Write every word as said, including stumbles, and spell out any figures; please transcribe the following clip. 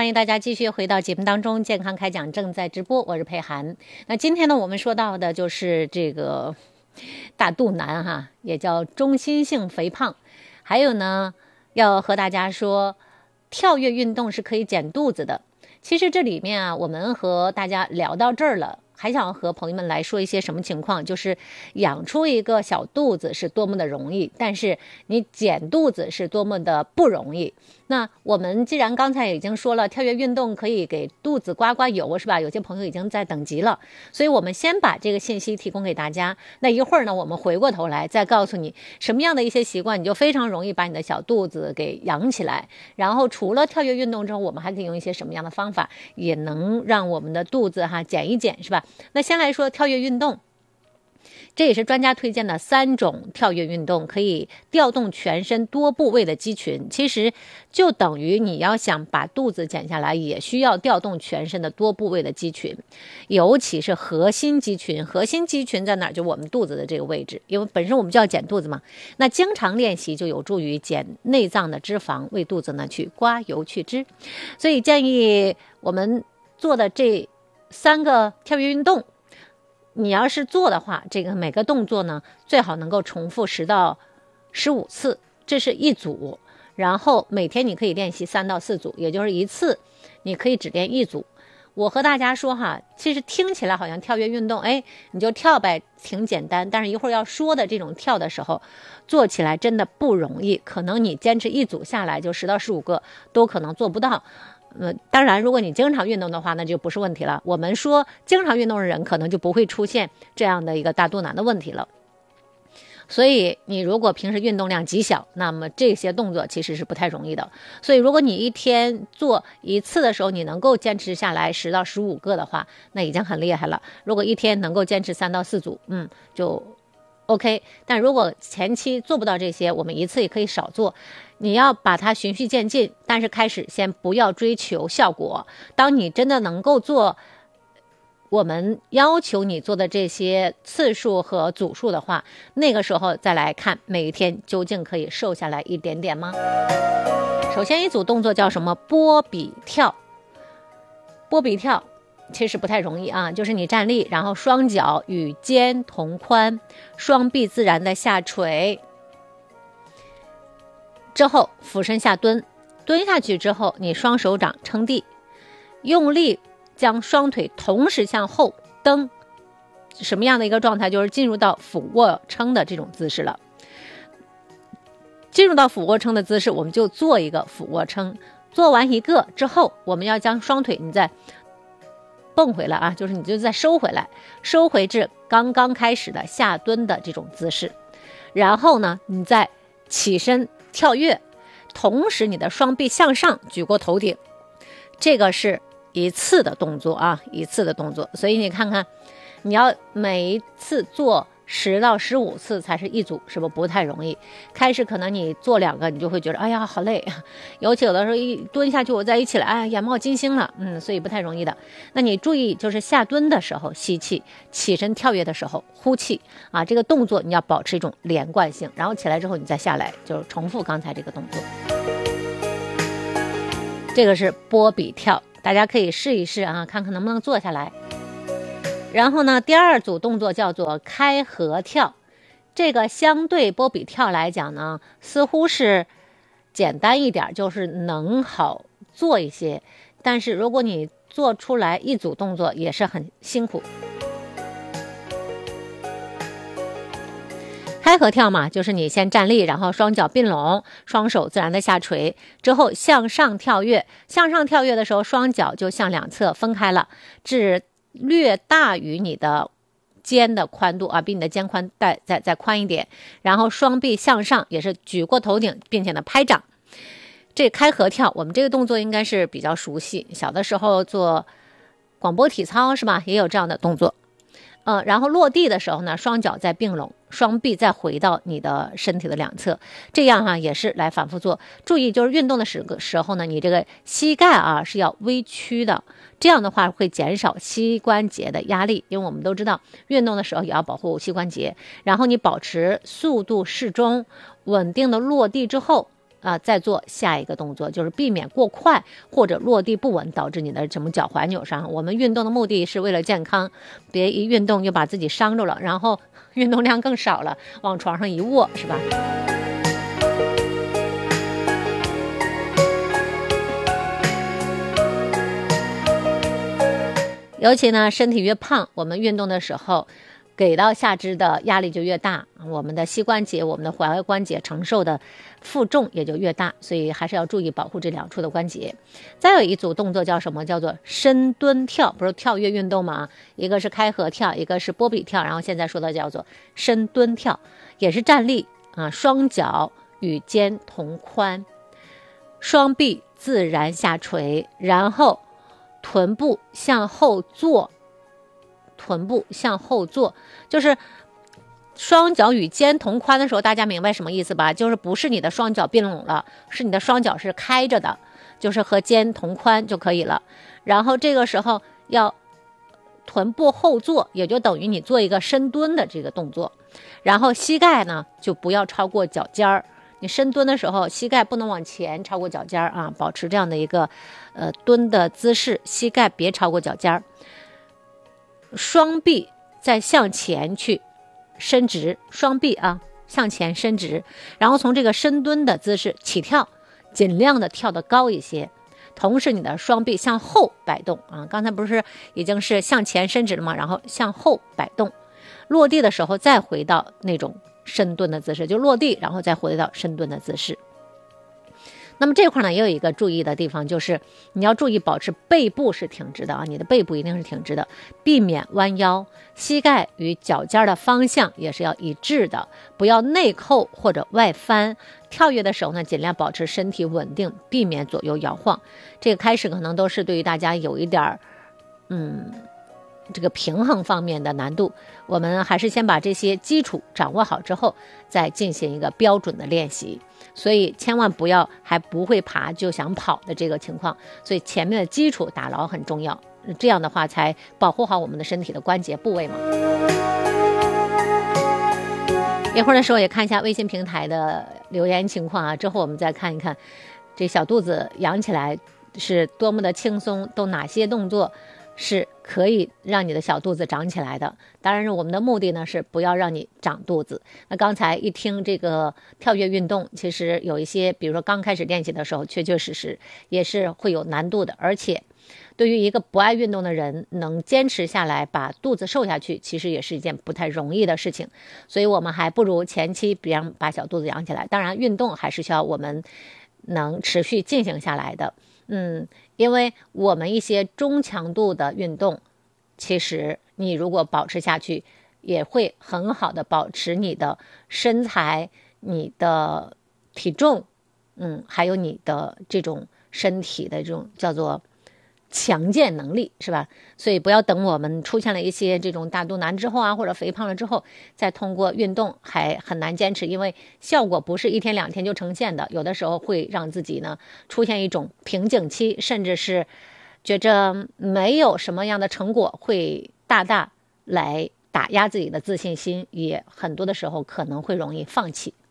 欢迎大家继续回到节目当中，健康开讲正在直播，我是佩涵。那今天呢，我们说到的就是这个大肚腩哈，也叫中心性肥胖。还有呢，要和大家说，跳跃运动是可以减肚子的。其实这里面啊，我们和大家聊到这儿了。还想和朋友们来说一些什么情况，就是养出一个小肚子是多么的容易，但是你减肚子是多么的不容易。那我们既然刚才已经说了，跳跃运动可以给肚子刮刮油，是吧？有些朋友已经在等急了，所以我们先把这个信息提供给大家。那一会儿呢，我们回过头来再告诉你什么样的一些习惯，你就非常容易把你的小肚子给养起来。然后除了跳跃运动之后，我们还可以用一些什么样的方法，也能让我们的肚子哈减一减，是吧？那先来说跳跃运动，这也是专家推荐的三种跳跃运动，可以调动全身多部位的肌群。其实就等于你要想把肚子减下来，也需要调动全身的多部位的肌群，尤其是核心肌群。核心肌群在哪儿？就我们肚子的这个位置，因为本身我们就要减肚子嘛。那经常练习就有助于减内脏的脂肪，为肚子呢去刮油去脂。所以建议我们做的这三个跳跃运动，你要是做的话，这个每个动作呢最好能够重复十到十五次，这是一组。然后每天你可以练习三到四组，也就是一次你可以只练一组。我和大家说哈，其实听起来好像跳跃运动，哎，你就跳呗，挺简单。但是一会儿要说的这种跳的时候，做起来真的不容易，可能你坚持一组下来就十到十五个都可能做不到。呃，当然，如果你经常运动的话，那就不是问题了。我们说经常运动的人可能就不会出现这样的一个大肚腩的问题了。所以你如果平时运动量极小，那么这些动作其实是不太容易的。所以如果你一天做一次的时候，你能够坚持下来十到十五个的话，那已经很厉害了。如果一天能够坚持三到四组，嗯，就 OK。但如果前期做不到这些，我们一次也可以少做。你要把它循序渐进，但是开始先不要追求效果。当你真的能够做我们要求你做的这些次数和组数的话，那个时候再来看每一天究竟可以瘦下来一点点吗？首先一组动作叫什么？波比跳。波比跳其实不太容易啊，就是你站立，然后双脚与肩同宽，双臂自然的下垂，之后俯身下蹲，蹲下去之后，你双手掌撑地，用力将双腿同时向后蹬。什么样的一个状态？就是进入到俯卧撑的这种姿势了。进入到俯卧撑的姿势，我们就做一个俯卧撑。做完一个之后，我们要将双腿你再蹦回来啊，就是你就再收回来，收回至刚刚开始的下蹲的这种姿势。然后呢，你再起身跳跃，同时你的双臂向上举过头顶，这个是一次的动作啊，一次的动作。所以你看看，你要每一次做十到十五次才是一组，是不是不太容易？开始可能你做两个，你就会觉得哎呀好累，尤其有的时候一蹲下去，我再一起来，哎，眼冒金星了，嗯，所以不太容易的。那你注意，就是下蹲的时候吸气，起身跳跃的时候呼气啊，这个动作你要保持一种连贯性，然后起来之后你再下来，就重复刚才这个动作。这个是波比跳，大家可以试一试啊，看看能不能做下来。然后呢，第二组动作叫做开合跳，这个相对波比跳来讲呢，似乎是简单一点，就是能好做一些，但是如果你做出来一组动作也是很辛苦。开合跳嘛，就是你先站立，然后双脚并拢，双手自然的下垂，之后向上跳跃。向上跳跃的时候，双脚就向两侧分开了，至略大于你的肩的宽度啊，比你的肩宽再再再宽一点。然后双臂向上，也是举过头顶，并且呢拍掌。这开合跳，我们这个动作应该是比较熟悉，小的时候做广播体操是吧，也有这样的动作。呃，然后落地的时候呢，双脚再并拢，双臂再回到你的身体的两侧，这样哈、啊、也是来反复做。注意，就是运动的时时候呢，你这个膝盖啊是要微屈的，这样的话会减少膝关节的压力，因为我们都知道运动的时候也要保护膝关节。然后你保持速度适中，稳定的落地之后， 啊，再做下一个动作，就是避免过快或者落地不稳，导致你的什么脚踝扭伤。我们运动的目的是为了健康，别一运动就把自己伤着了，然后运动量更少了，往床上一卧，是吧？尤其呢，身体越胖，我们运动的时候给到下肢的压力就越大，我们的膝关节、我们的踝关节承受的负重也就越大，所以还是要注意保护这两处的关节。再有一组动作叫什么？叫做深蹲跳，不是跳跃运动吗？一个是开合跳，一个是波比跳，然后现在说的叫做深蹲跳，也是站立啊，双脚与肩同宽，双臂自然下垂，然后臀部向后坐，臀部向后坐，就是双脚与肩同宽的时候，大家明白什么意思吧？就是不是你的双脚并拢了，是你的双脚是开着的，就是和肩同宽就可以了。然后这个时候要臀部后坐，也就等于你做一个深蹲的这个动作。然后膝盖呢就不要超过脚尖儿，你深蹲的时候膝盖不能往前超过脚尖儿啊，保持这样的一个呃蹲的姿势，膝盖别超过脚尖儿。双臂再向前去伸直，双臂啊向前伸直，然后从这个深蹲的姿势起跳，尽量的跳得高一些，同时你的双臂向后摆动啊，刚才不是已经是向前伸直了吗？然后向后摆动，落地的时候再回到那种深蹲的姿势，就落地然后再回到深蹲的姿势。那么这块呢也有一个注意的地方，就是你要注意保持背部是挺直的啊，你的背部一定是挺直的，避免弯腰，膝盖与脚尖的方向也是要一致的，不要内扣或者外翻。跳跃的时候呢，尽量保持身体稳定，避免左右摇晃。这个开始可能都是对于大家有一点嗯这个平衡方面的难度，我们还是先把这些基础掌握好之后，再进行一个标准的练习。所以千万不要还不会爬就想跑的这个情况，所以前面的基础打牢很重要，这样的话才保护好我们的身体的关节部位嘛。一会儿的时候也看一下微信平台的留言情况啊，之后我们再看一看这小肚子扬起来是多么的轻松，都哪些动作是可以让你的小肚子长起来的。当然我们的目的呢是不要让你长肚子。那刚才一听这个跳跃运动，其实有一些比如说刚开始练习的时候确确实实也是会有难度的，而且对于一个不爱运动的人能坚持下来把肚子瘦下去，其实也是一件不太容易的事情。所以我们还不如前期别让把小肚子养起来。当然运动还是需要我们能持续进行下来的。嗯，因为我们一些中强度的运动，其实你如果保持下去，也会很好的保持你的身材、你的体重，嗯，还有你的这种身体的这种叫做强健能力，是吧？所以不要等我们出现了一些这种大肚腩之后啊，或者肥胖了之后，再通过运动还很难坚持，因为效果不是一天两天就呈现的，有的时候会让自己呢出现一种瓶颈期，甚至是觉着没有什么样的成果，会大大来打压自己的自信心，也很多的时候可能会容易放弃。